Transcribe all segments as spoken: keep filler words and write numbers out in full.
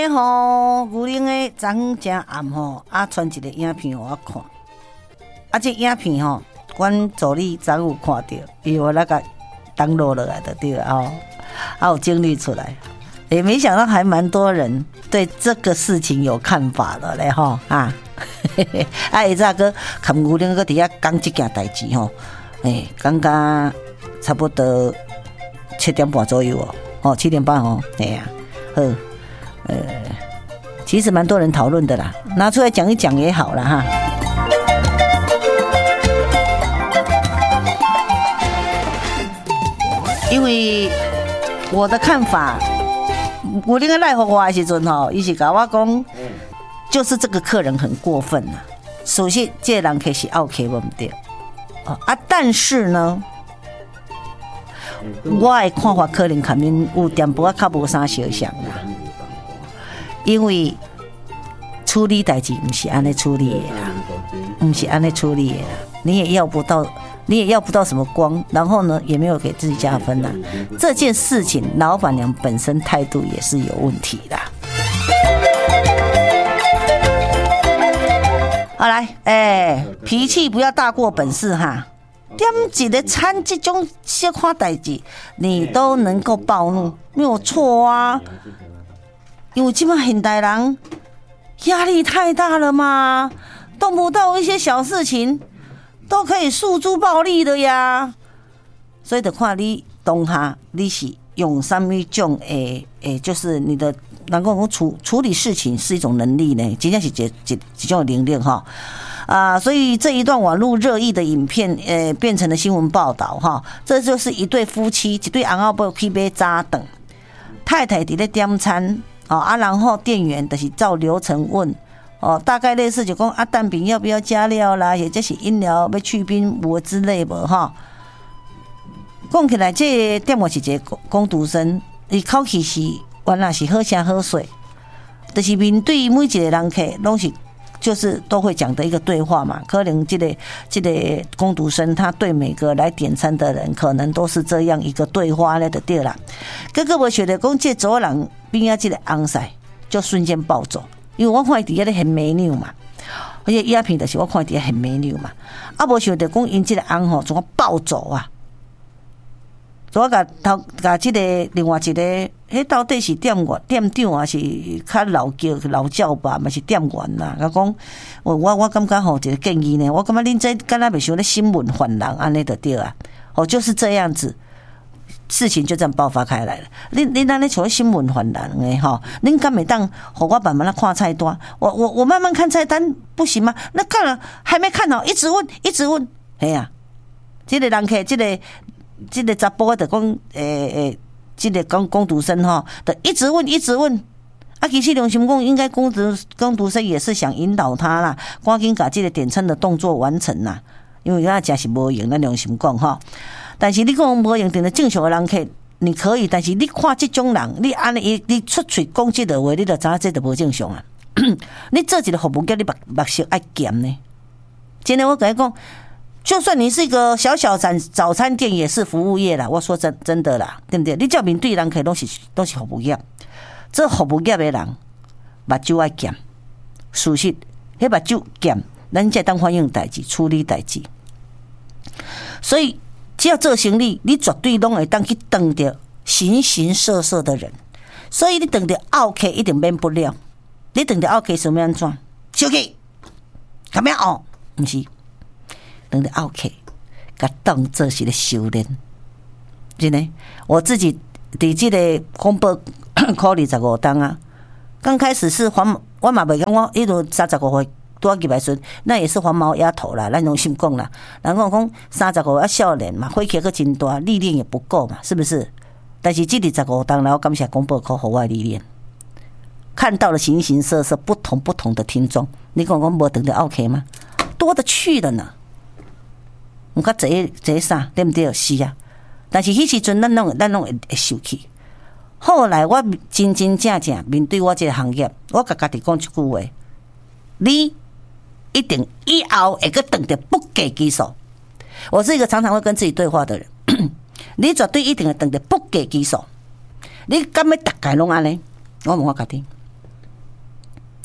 吼，牛奶的昨昏真暗吼，啊传一个影片互我看，啊这影片吼，阮助理昨有看到，伊我那个登录落来的对了哦，啊有整理出来，也没想到还蛮多人对这个事情有看法的嘞吼啊，啊伊早个看牛奶个底下讲这件代志吼，诶，刚刚差不多七点半左右哦，哦七点半哦，哎呀，好。呃，其实蛮多人讨论的啦，拿出来讲一讲也好了哈。因为我的看法，我那个赖和我的时阵吼，伊是甲我讲，就是这个客人很过分啊。首先，这个人可是奥 K 问对啊，但是呢，我的看法可能可能有点不较无啥相像啦。因为处理代志不是安尼处理的啦，不是安尼处理的啦，你也要不到，你也要不到什么光，然后呢，也没有给自己加分啦。这件事情，老板娘本身态度也是有问题的。好来，哎、欸，脾气不要大过本事哈。点一个餐这种小看代志，你都能够暴怒，没有错啊。因为现在现代人压力太大了嘛，动不动一些小事情都可以诉诸暴力的呀，所以得看你当下你是用什么种诶诶，就是你的能够处处理事情是一种能力呢，真正是一一一种能力哈啊，所以这一段网络热议的影片，呃，变成了新闻报道哈，这就是一对夫妻，一对翁仔某去买早顿，太太伫咧点餐。哦啊，然后店员就是照流程问，哦，大概类似就讲啊，蛋饼要不要加料啦，或者是饮料要去冰无之类无哈。讲起来，这个店员是一个工读生，伊口气是原来是好声好水，就是面对每一个人客，拢是就是都会讲的一个对话嘛。可能这个这个工读生他对每个来点餐的人，可能都是这样一个对话咧，就对啦。哥哥，我觉得讲这左人。边啊，这个翁婿就瞬间暴走，因为我看底下咧很美女嘛，而且鸦片就是我看底下很美女嘛，啊无想到讲因这个翁吼怎么暴走啊？所以我甲头甲这个另外一个，迄到底是店员店长还是较老叫老教吧，嘛是店员啦？甲讲，我我我感觉吼一个建议呢，我感觉恁这敢若袂像咧新闻犯人安尼就对啊，哦就是这样子。事情就这样爆发开来了。你你那那像新闻犯人诶哈，您敢没当火锅板慢慢看菜单？我我我慢慢看菜单不行吗？那看了还没看好，一直问一直问。哎呀、啊，这个人客，这个这个查甫的讲诶诶，这个工工读生哈，的一直问一直问。啊，其实良心讲，应该工读工读生也是想引导他啦，赶紧把这个点餐的动作完成啦。因为他真是无用，咱良心讲哈。但是你讲无用，定的正常的人客你可以，但是你看这种人，你安尼你出嘴讲这个话，你就知道这就无正常啊。你做一个服务业，你目目色爱咸呢。今天我跟你讲，就算你是一个小小早早餐店，也是服务业啦。我说真真的啦，对不对？你叫面对人客都是都是服务业，这服务业的人目睭爱咸，事实迄目睭咸，咱才当反映代志，处理代志。所以。只要做生意，你绝对拢会当去撞到形形色色的人，所以你撞到奥客一定免不了。你撞到奥客什么样怎？生气，干咩哦？不是，撞到奥客，甲当做是咧修炼。真的，我自己伫这个广播考二十五档啊，刚开始是黄，我嘛袂讲我一路三十五岁。多几百岁，那也是黄毛丫头啦，咱用心讲啦。然后讲三十五要少年嘛，火气个真大，历练也不够嘛，是不是？但是这二十五当然我感谢广播科户外历练，看到了形形色色不同不同的听众。你讲讲无等的 OK 吗？多的去了呢。你看这这啥对不对？是啊。但是迄时阵咱拢咱拢会受气。后来我真真正正面对我这个行业，我甲家己讲一句话：你。一定以后会个等的不给基数。我是一个常常会跟自己对话的人，你绝对一定会等的不给基数。你敢要大概拢安尼？我问我家己，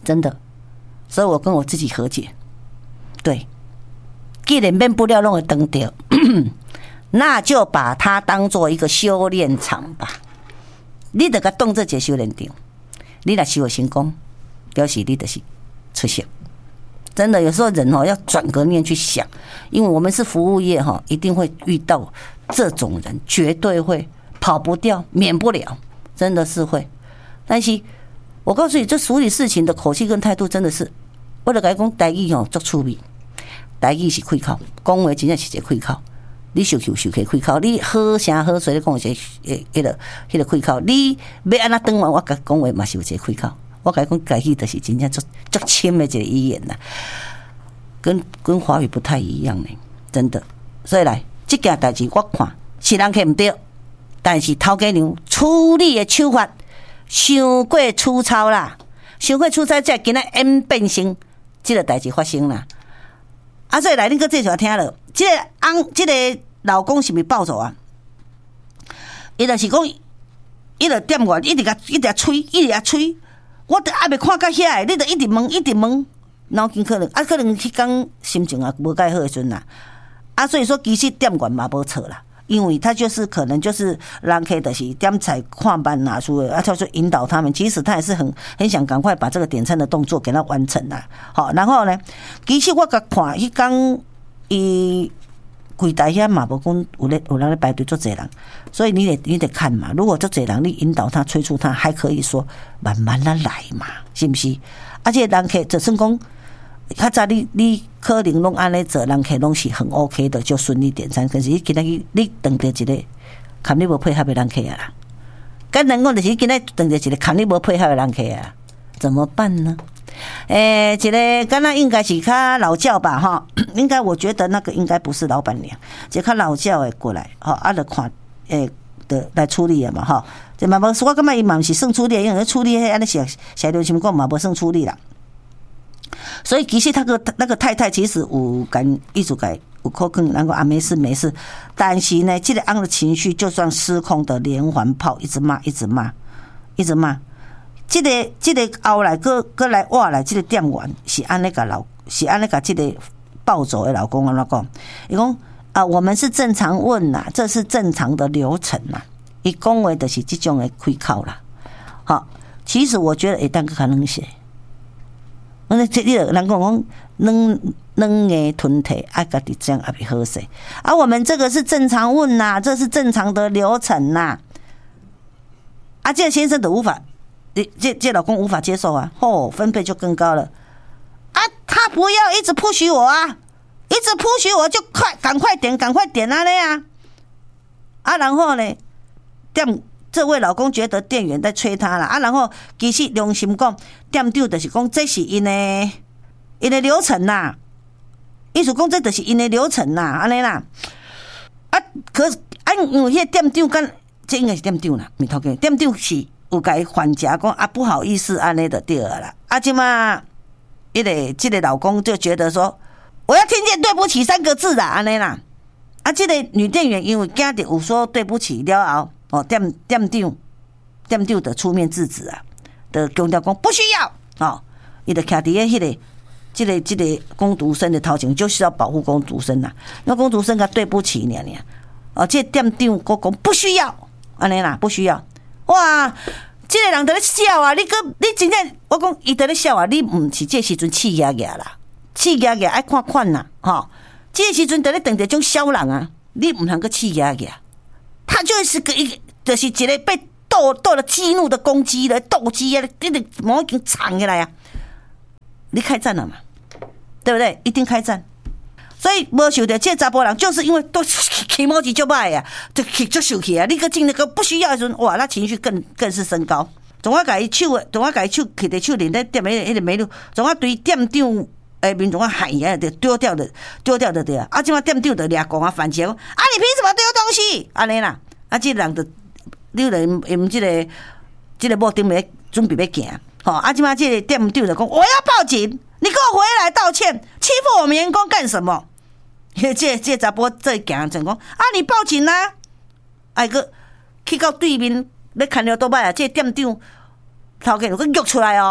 真的。所以我跟我自己和解，对，既然免不了弄会登掉，那就把它当做一个修炼场吧。你得个动这节修炼场，你若修成功，表示你就是出色。真的，有时候人哦要转个念去想，因为我们是服务业哈，一定会遇到这种人，绝对会跑不掉，免不了，真的是会。但是我告诉你，这处理事情的口气跟态度真的是，我就跟你讲，台语吼足趣味，台语是开口，讲话真正是一个开口。你受气受气开口，你好声好水咧讲一个诶，迄个迄个开口，你要安怎转完，我甲讲话嘛是有一个开口。我甲你讲，台语就是真正足足深的一个语言啦，跟跟华语不太一样呢，真的。所以来，这件代志我看是人客唔对，但是头家娘处理的手法伤过粗糙啦，伤过粗糙才今仔演变成这个代志发生啦。啊，所以来，恁搁继续听了，这个翁，这个老公是毋是暴走啊？伊就是讲，伊就点我，一直甲一直吹，一直甲吹。我都还没看到遐，你就一直问，一直问，脑筋可能啊，可能迄天心情啊无介好的时阵啦，啊，所以说其实店员嘛无错啦，因为他就是可能就是人客就是点菜看班拿出的，啊，他就引导他们，其实他也是很很想赶快把这个点餐的动作给他完成啦。好，然后呢，其实我甲看迄天伊。柜台遐嘛无讲有咧有人咧排队做侪人，所以你得你得看嘛。如果做侪人，你引导他、催促他，还可以说慢慢的来嘛，是不是？而且人客就算讲，较早你你可能拢安尼做，人客拢是很 OK 的，就顺利点餐。可是你今仔日你等着一个，看你无配合的人客啊啦。跟人讲就是今仔等着一个，看你无配合的人客啊，怎么办呢？诶、欸，一个刚刚应该是较老教吧，哈，应该我觉得那个应该不是老板娘，这较老教的过来，哈，啊，就看诶的来处理的嘛，哈，这嘛无，我感觉伊嘛毋是算处理，因为处理迄安尼写写流行讲嘛无算处理啦。所以其实他个那个太太其实有跟一直改有可能能够啊没事没事，但是呢，这个昂的情绪就算失控的连环炮，一直骂一直骂一直骂。这个这个后来搁搁来挖来，这个店员是安那个老是安那个这个暴走的老公安怎讲？伊讲啊，我们是正常问啦，这是正常的流程啦。伊讲话就是这种的开口啦。好，其实我觉得会当可能是，那这里人讲讲软软的吞体，爱家己这样也不好势。啊，我们这个是正常问啦，这是正常的流程啦。啊，这个先生的无法。这这老公无法接受啊，哦，分配就更高了啊！他不要一直 push 我啊，一直 push 我就快，赶快点，赶快点啊那样啊！然后呢，店这位老公觉得店员在催他了啊，然后其实良心讲，店长就是讲这是因的因的流程呐，意思讲这就是因的流程呐，安尼啦啊，可是啊，因为迄店长跟这应该是店长啦，没头家店长是。有甲伊还价讲啊，不好意思，安尼就对了啦。啊，即嘛，一个这个老公就觉得说，我要听见对不起三个字啦，安尼啦。啊，这个女店员因为惊着有说对不起了后，哦，店店长店长的出面制止啊，的强调讲不需要哦，伊就徛伫个迄个，这个这个工读生的头前，就是要保护工读生啦。那工读生甲对不起尔尔，哦，这个店长佫讲不需要，安尼啦，不需要。哇！这个人在咧笑啊！你个你真正我讲伊在咧笑啊！你唔是这时阵气压压啦，气压压爱看款啦，吼！这时阵在咧等着种小人啊，你唔通个气压压，他就是个一个，就是一个被斗斗了激怒的公鸡了，斗鸡啊，你得毛已经藏起来啊！你开战了嘛？对不对？一定开战。所以无受到这查甫人，就是因为都起毛机就歹啊，就就受气啊！你个进那个不需要的时候，哇，那情绪更更是升高。总我甲伊手，总我甲伊手摕伫手里咧点迄迄个美女，总我对店长诶面总我喊伊啊，就丢掉的丢掉的对啊！啊，即马店长就掠讲啊，反击讲啊，你凭什么丢东西？安尼啦，啊，这个人就你人因这个这个某顶面准备要行，吼！啊，即马这个店长就讲我要报警，你给我回来道歉，欺负我们员工干什么？这这查甫这行就讲啊，你报警啦、啊！哎个去到对面，你看到多歹啊？这店长头家就给约出来哦，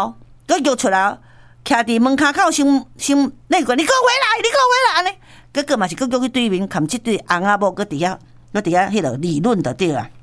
佮叫出来，徛伫门骹口先先内关，你给我回来，你给我回来安尼。结果嘛是佮叫去对面，看即对翁仔某佮伫遐，佮伫遐迄个理论的对啊，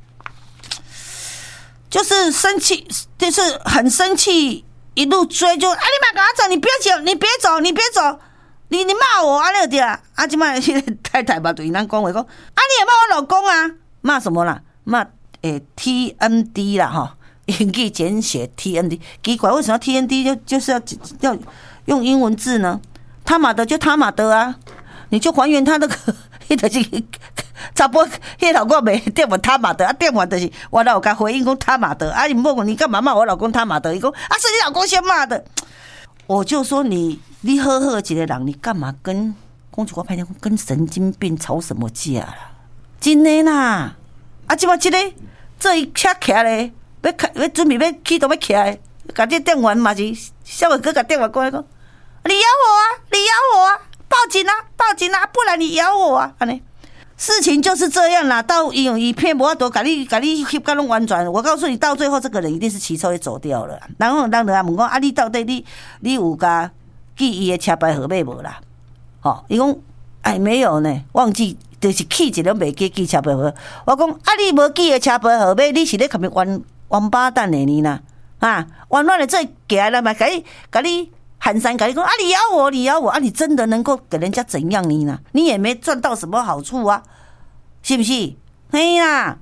就是生气，就是很生气，一路追就啊，你莫跟我走，你不要走，你别走，你别走，你你骂我安尼就对啊。啊，即摆迄个太太嘛对咱讲话讲，啊你也骂我老公啊，骂什么啦？骂诶 T M D 啦哈，英语简写 T M D， 奇怪为什么 T M D 就就是要要用英文字呢？他妈的就他妈的啊，你就还原他那个，迄就是查甫迄老公袂电话他妈的啊，电话就是我老公回应讲他妈的啊，你问我你干嘛骂我老公他妈的？伊讲啊是你老公先骂的，我就说你你好好一个人，你干嘛跟讲句我歹听讲跟神经病吵什么架啦？真的啦，啊即摆即个这一车起来，要开要准备要启动要起来，甲这电话嘛是小伟哥甲电话过来讲，你咬我啊，你咬我啊，报警啊，报警啊，不然你咬我啊，安尼。事情就是这样啦，到伊用一片无法度，甲你甲你翕甲拢完全。我告诉你，到最后这个人一定是骑车也走掉了。然后人人问讲啊，你到底你你有甲记伊的车牌号码无啦？吼，伊讲哎没有呢，忘记就是记一个袂记记车牌号。我讲啊，你无记的车牌号码，你是咧干咩王王八蛋的你呢？啊，完乱的这行来嘛，甲你甲你。喊三甲你讲啊，你咬我，你咬我啊！你真的能够给人家怎样你呢？你也没赚到什么好处啊，是不是？嘿啦，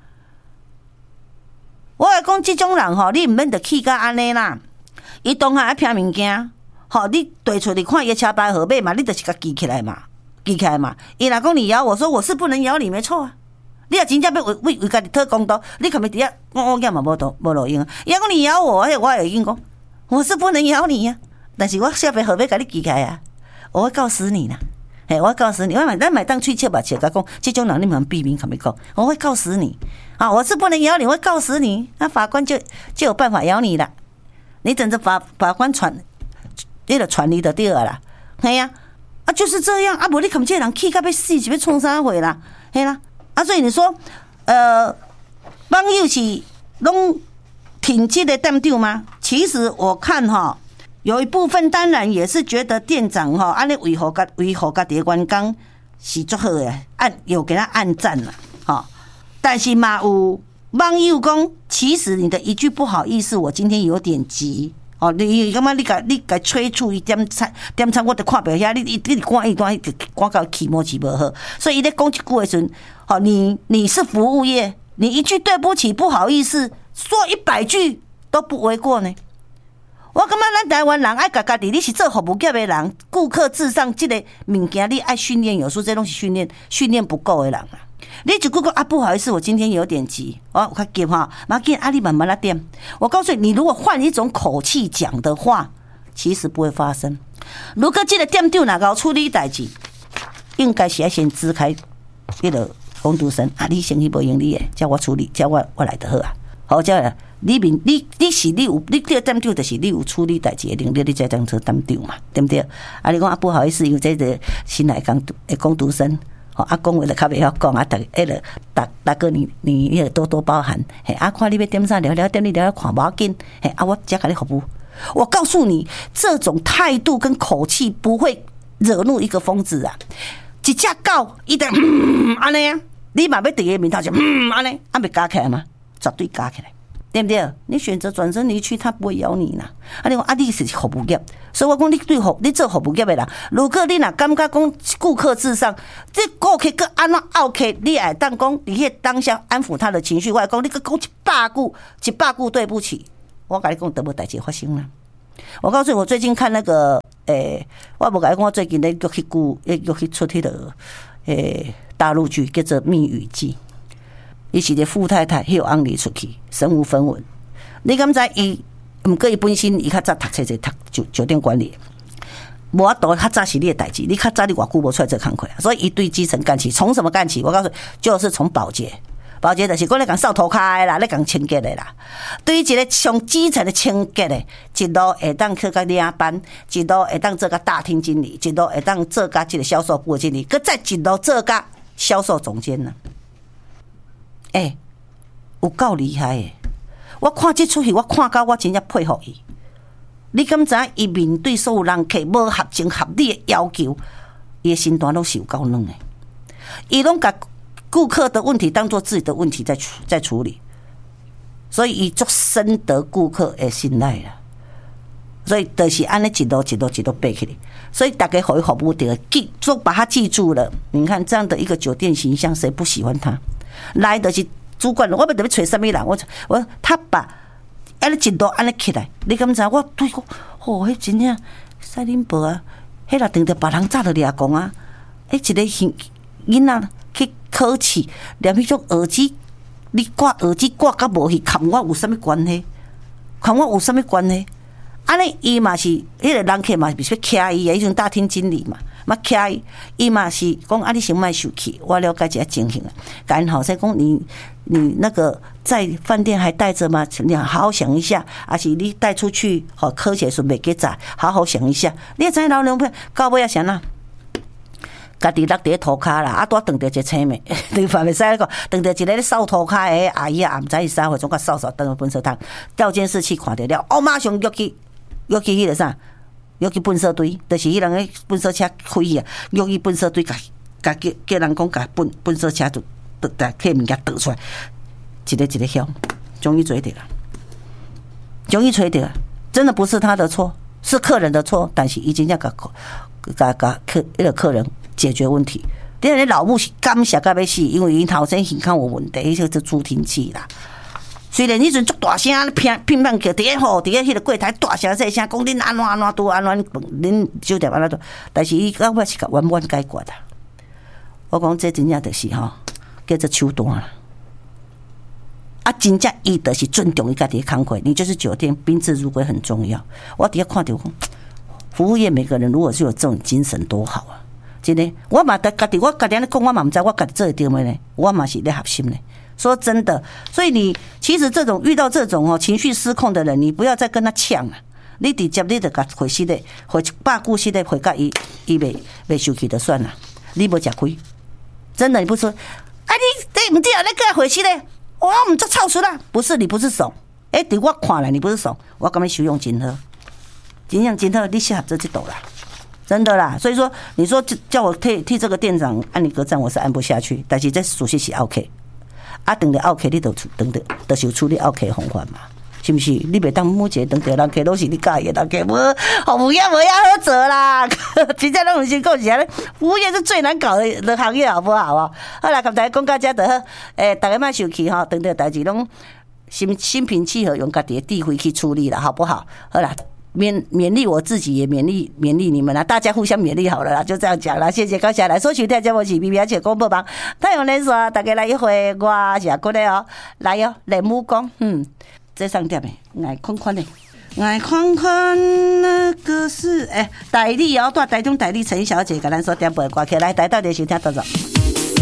我会讲这种人吼，你唔免得气甲安尼啦。伊当下爱拼物件，吼，你对出你看伊车牌号码嘛，你就是甲记起来嘛，记起来嘛。伊若讲你咬我，说我是不能咬你，没错啊。你若真正要为为为家己讨公道，你可袂底下我我讲嘛无道无路用啊。伊讲你咬我，我会应讲我是不能咬你呀、啊。但是我下边何必给你记起来啊？我会告死你啦！嘿，我会告死你！我买咱买当喙切吧，切甲讲，这种人你们避免可没讲，我会告死你啊！我是不能咬你，我会告死你。那法官就就有办法咬你了。你等着法法官传，那个传你的第二啦，嘿呀啊，就是这样啊！无你看这人气到要死，是要创啥货啦？嘿啦啊！所以你说，呃，网友是拢挺这个店长吗？其实我看哈。有一部分当然也是觉得店长哈，安尼维护家维护家己的员工是最好的，按有给他按赞了哈。但是嘛有网友讲，其实你的一句不好意思，我今天有点急哦。你感觉你甲你甲催促一点餐点餐，我都看不下，你你你赶一段赶到起毛起不好，所以伊咧讲一句的时候，哦，你你是服务业，你一句对不起不好意思，说一百句都不为过呢。我感觉咱台湾人爱家家己，你是做服务业的人，顾客至上，这个物件你爱训练，有时候这东西训练训练不够的人啊。你就讲啊，不好意思，我今天有点急，我我较急哈，马紧啊，你慢慢来点。我告诉你，你如果换一种口气讲的话，其实不会发生。如果这个店长哪个处理代志，应该是要先支开那个工读生啊，你生意不盈利的，叫我处理，叫我我来就好啊，好叫了。你面你你是你有你这个店长，就是你有处理代志的能力，你才当做店长嘛，对不对？啊，你讲啊不好意思，因为这个新来工诶工读生，吼啊讲话就较袂晓讲啊，大迄个大大哥你你你多多包涵，嘿啊看你要点啥聊聊点你聊聊看无要紧，嘿啊我才甲你服务。我告诉你，这种态度跟口气不会惹怒一个疯子啊！一只狗伊就嗯安尼啊，你嘛要伫伊面头就嗯安尼，啊袂加起来吗？绝对加起来。对不对？你选择转身离去，他不会咬你啦。啊，你讲啊，你是服务业，所以我讲你对服，你做服务业的人，如果你若感觉讲顾客至上，这顾客个安怎拗客，你会当讲你迄当下安抚他的情绪，我讲你个讲一百句，一百句对不起，我跟你讲，都无代志发生啦。我告诉你，我最近看那个，诶、欸，我无跟你讲，我最近咧又去估，又去出迄个，诶、欸，大陆剧叫做《蜜语记》。伊是个富太太，迄有安利出去，身无分文。你敢知伊？毋过伊本身伊较早读册者读酒酒店管理，无法度较早是你的代志。你较早你偌久无出来做工课，所以伊对基层干起，从什么干起？我告诉你，就是从保洁。保洁就是我咧讲扫涂骹的啦，咧讲清洁的啦。对于一个上基层的清洁的，一路会当去甲领班，一路会当做甲大厅经理，一路会当做甲这个销售部经理，佮再一路做甲销售总监呢。哎、欸，有够厉害诶！我看这出戏，我看到我真正佩服伊。 你敢知伊面对所有人客无合情合理的要求，伊的心肝拢是有够软的。伊拢把顾客的问题当作自己的问题在处在处理，所以伊足深得顾客的信赖啦。所以就是安尼一路一路一路背起来，所以大家互伊服务的记，都把他记住了。你看这样的一个酒店形象，谁不喜欢他？来的是主管，我要特别找什么人？我我他把安尼一路安尼起来，你敢知？我对讲，哦，迄真正赛林伯啊，迄若等着别人早就掠讲啊，迄一个囡仔去考试，连迄种耳机，你挂耳机挂甲无去，跟我有啥物关系？跟我有啥物关系？安尼伊嘛是，迄个人客嘛是要徛伊诶，迄种大厅经理嘛，嘛徛伊，伊嘛是讲啊，你先莫生气，我了解一下情形啊。甲因后生讲，你你那个在饭店还带着吗？你好好想一下，还是你带出去好科学时袂记载，好好想一下。你也知老娘片到尾啊啥呐？家己落伫涂骹啦，啊，拄撞着一个青妹，你话袂使讲，撞着一个咧扫涂骹诶阿姨啊，毋知伊啥货，总甲扫扫当粪扫桶，调监视器看着了，哦，马上约去。约去迄个啥，约去粪扫堆，就是迄人个粪扫车开去啊，约去粪扫堆，甲甲叫叫人讲，甲粪粪扫车就倒倒摕物件倒出来，一个一个香，终于追到了，终于追到了，真的不是他的错，是客人的错，但是已经要甲甲甲客那个客人解决问题。你看，老母是感谢到要死，因为因头先耳孔有问题，迄个是助听器啦。虽然迄阵足大声乒乒乓叫，伫咧吼，伫咧迄个柜台大声细声讲恁安怎安怎拄安怎恁酒店安怎，但是伊到尾是甲弯弯解决的。我讲这真正就是吼，叫做手段啦。啊，真正伊就是尊重伊家己的工课，你就是酒店宾至如归很重要。我伫遐看到讲，服务业每个人如果是有这种精神多好啊！真的，我嘛家己我家己安尼讲，我嘛毋知我家己做会对袂呢？我嘛是咧合心呢。说真的，所以你其实这种遇到这种哦情绪失控的人，你不要再跟他呛了。你直接你就甲回息的回百句息的回甲伊，伊袂袂生气就算了。你无吃亏，真的你不说，啊你对唔对啊？你跟他回息的，我唔做臭死啦！不是你不是怂，哎、欸，伫我看来你不是怂，我感觉修用真好，真正真好，你适合做这道啦。真的啦，所以说你说叫我替替这个店长按你格赞，我是按不下去。但是这属实是 OK。啊，等着 OK， 你就等着，就是有处理 OK 方法嘛，是不是？你袂当每一个等着人客都是你介意的人客，无服务业无要好做啦，真正拢有先讲是安尼，服务业是最难搞的的行业，好不好啊？好啦，刚才讲到这就好，诶、欸，大家莫生气吼，等着代志拢心心平气和，用家己的智慧去处理了，好不好？好啦。勉勉励我自己，也勉励勉励你们啦，大家互相勉励好了啦，就这样讲啦，谢谢高霞来收取大家我是 B B 而且公播帮太阳连锁，大家来一回，我是过来哦，来哦，雷木工，嗯，这上点的，爱宽宽的，爱宽宽那个是哎，台历哦，带台中台历陈小姐跟咱说点播歌曲来，台到底先听到走。